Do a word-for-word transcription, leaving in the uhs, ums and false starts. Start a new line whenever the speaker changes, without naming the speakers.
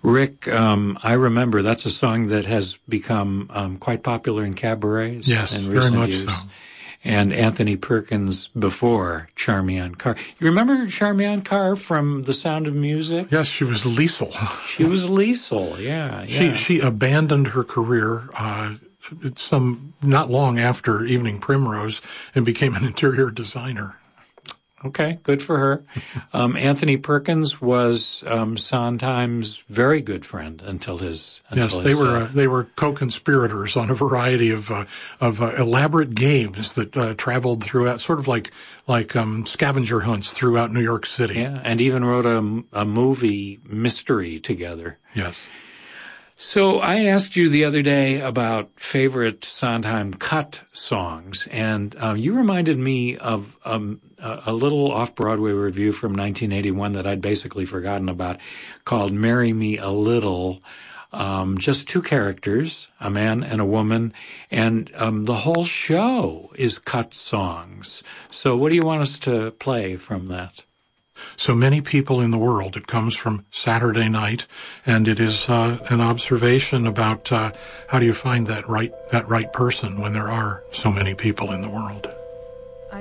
Rick, um, I remember that's a song that has become um, quite popular in cabarets.
Yes,
in
very much
years.
so.
And Anthony Perkins before Charmian Carr. You remember Charmian Carr from The Sound of Music?
Yes, she was Liesel.
She was Liesel, yeah.
She
yeah.
she abandoned her career uh, some not long after Evening Primrose and became an interior designer.
Okay, good for her. Um, Anthony Perkins was um, Sondheim's very good friend until his until
yes,
his
they were uh,
death.
they were co-conspirators on a variety of uh, of uh, elaborate games that uh, traveled throughout, sort of like like um, scavenger hunts throughout New York City.
Yeah, and even wrote a, a movie mystery together.
Yes.
So I asked you the other day about favorite Sondheim cut songs, and uh, you reminded me of um, a, a little off-Broadway review from nineteen eighty-one that I'd basically forgotten about, called Marry Me a Little. Um, just two characters, a man and a woman, and um, the whole show is cut songs. So what do you want us to play from that?
So many people in the world. It comes from Saturday Night, and it is uh, an observation about uh, how do you find that right that right person when there are so many people in the world.